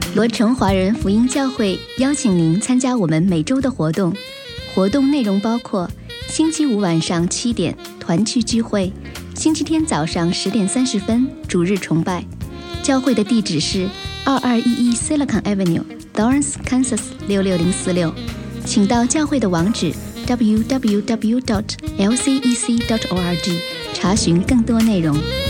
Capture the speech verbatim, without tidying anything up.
罗城华人福音教会邀请您参加我们每周的活动。活动内容包括星期五晚上七点团契聚会，星期天早上十点三十分主日崇拜。教会的地址是二二一一 Silicon Avenue、Lawrence、Kansas 六六零四六。请到教会的网址 double u double u double u dot l c e c dot org 查询更多内容。